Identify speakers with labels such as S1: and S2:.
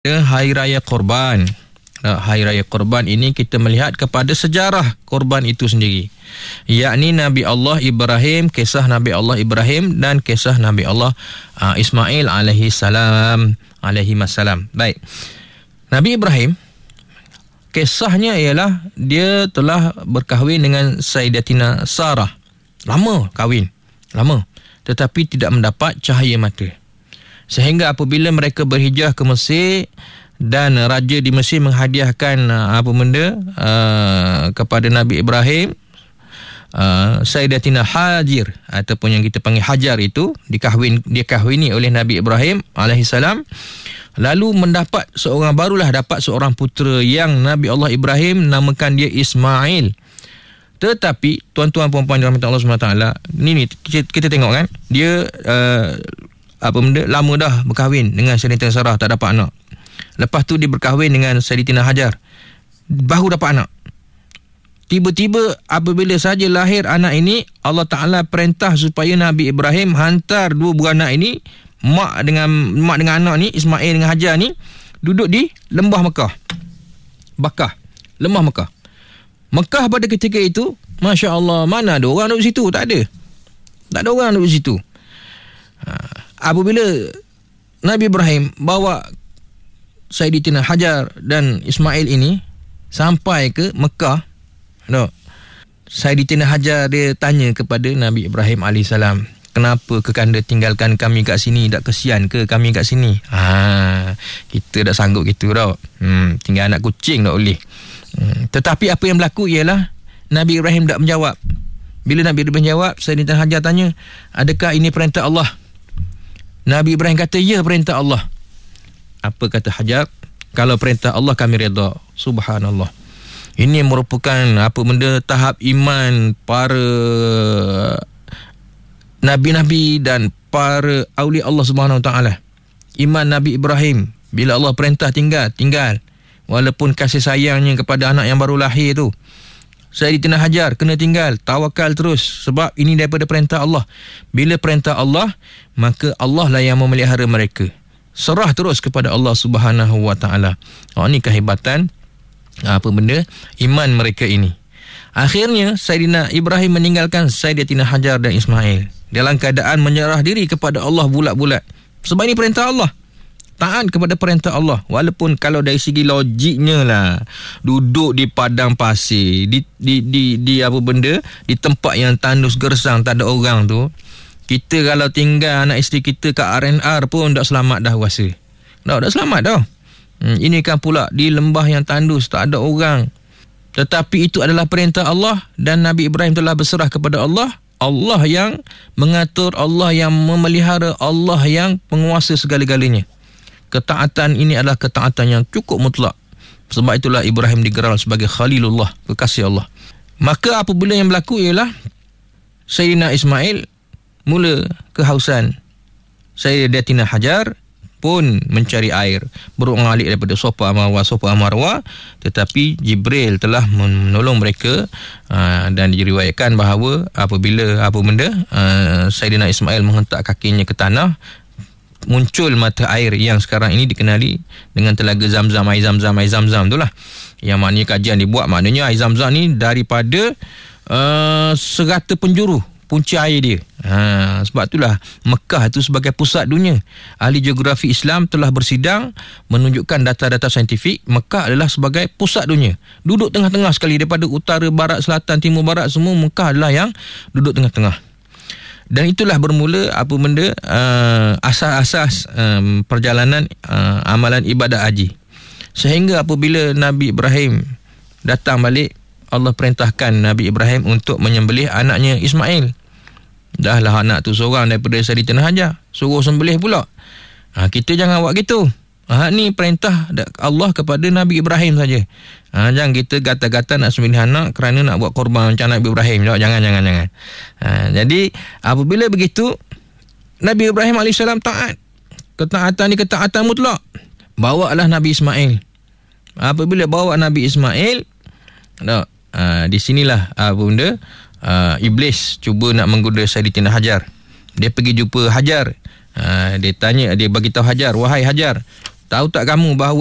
S1: Hari Raya Korban. Hari Raya Korban ini kita melihat kepada sejarah korban itu sendiri, yakni Nabi Allah Ibrahim, kisah Nabi Allah Ibrahim dan kisah Nabi Allah Ismail alaihi salam. Baik, Nabi Ibrahim, kisahnya ialah dia telah berkahwin dengan Sayyidatina Sarah. Lama kahwin, tetapi tidak mendapat cahaya mata. Sehingga apabila mereka berhijrah ke Mesir dan raja di Mesir menghadiahkan kepada Nabi Ibrahim, Sayyidatina Hajar ataupun yang kita panggil Hajar itu dikahwini oleh Nabi Ibrahim alaihissalam. Lalu dapat seorang putera yang Nabi Allah Ibrahim namakan dia Ismail. Tetapi tuan-tuan puan-puan dirahmati Allah SWT, ni kita tengok kan, dia lama dah berkahwin dengan Sayyidatina Sarah, tak dapat anak. Lepas tu dia berkahwin dengan Sayyidatina Hajar, baru dapat anak. Tiba-tiba apabila saja lahir anak ini, Allah Ta'ala perintah supaya Nabi Ibrahim hantar dua beranak ini, mak dengan anak ni, Ismail dengan Hajar ni, duduk di lembah Mekah, lembah Mekah. Mekah pada ketika itu, Masya Allah, mana ada orang duduk situ? Tak ada orang duduk situ. Apabila Nabi Ibrahim bawa Sayyidatina Hajar dan Ismail ini sampai ke Mekah, Sayyidatina Hajar dia tanya kepada Nabi Ibrahim AS, kenapa kekanda tinggalkan kami kat sini? Tak kesian ke kami kat sini? Kita dah sanggup gitu tau. Tinggal anak kucing tak boleh. Tetapi apa yang berlaku ialah Nabi Ibrahim tak menjawab. Bila Nabi Ibrahim jawab, Sayyidatina Hajar tanya, adakah ini perintah Allah? Nabi Ibrahim kata, ya, perintah Allah. Apa kata Hajar? Kalau perintah Allah kami redha. Subhanallah. Ini merupakan tahap iman para nabi-nabi dan para awliya Allah Subhanahu Wa Taala. Iman Nabi Ibrahim, bila Allah perintah tinggal. Walaupun kasih sayangnya kepada anak yang baru lahir tu, Sayyidatina Hajar kena tinggal, tawakal terus, sebab ini daripada perintah Allah. Bila perintah Allah, maka Allah lah yang memelihara mereka. Serah terus kepada Allah Subhanahu Wa Taala. Ini kehebatan iman mereka ini. Akhirnya Sayyidina Ibrahim meninggalkan Sayyidatina Hajar dan Ismail dalam keadaan menyerah diri kepada Allah bulat-bulat. Sebab ini perintah Allah. Taat kepada perintah Allah. Walaupun kalau dari segi logiknya lah, duduk di padang pasir, di tempat yang tandus gersang, tak ada orang tu, kita kalau tinggal anak isteri kita kat R&R pun tak selamat dah rasa. Tak selamat dah. Ini kan pula di lembah yang tandus, tak ada orang. Tetapi itu adalah perintah Allah dan Nabi Ibrahim telah berserah kepada Allah. Allah yang mengatur, Allah yang memelihara, Allah yang penguasa segala-galanya. Ketaatan ini adalah ketaatan yang cukup mutlak. Sebab itulah Ibrahim digelar sebagai Khalilullah, kekasih Allah. Maka apabila yang berlaku ialah Sayyidina Ismail mula kehausan. Sayyidatina Hajar pun mencari air, berungalik daripada sopa Marwah, tetapi Jibril telah menolong mereka, dan diriwayatkan bahawa apabila Sayyidina Ismail menghentak kakinya ke tanah, muncul mata air yang sekarang ini dikenali dengan telaga Zamzam, air Zamzam itulah. Yang maknanya kajian dibuat, maknanya air Zamzam ni daripada serata penjuru punca air dia. Sebab itulah Mekah itu sebagai pusat dunia. Ahli geografi Islam telah bersidang menunjukkan data-data saintifik, Mekah adalah sebagai pusat dunia. Duduk tengah-tengah sekali, daripada utara, barat, selatan, timur, barat, semua Mekah adalah yang duduk tengah-tengah. Dan itulah bermula asas-asas perjalanan amalan ibadat haji. Sehingga apabila Nabi Ibrahim datang balik, Allah perintahkan Nabi Ibrahim untuk menyembelih anaknya Ismail. Dahlah anak tu seorang daripada Sayyidatina Hajar, suruh sembelih pula. Kita jangan buat gitu. Ni perintah Allah kepada Nabi Ibrahim saja. Jangan kita gata-gata nak sembelih anak kerana nak buat korban macam Nabi Ibrahim. Jangan. Jadi apabila begitu, Nabi Ibrahim AS taat. Ketaatan ni ketaatan mutlak. Bawalah Nabi Ismail. Apabila bawa Nabi Ismail, di sinilah Iblis cuba nak menggoda Sayyidatina Hajar. Dia pergi jumpa Hajar. Dia bagi tahu Hajar, wahai Hajar, Tahu tak kamu bahawa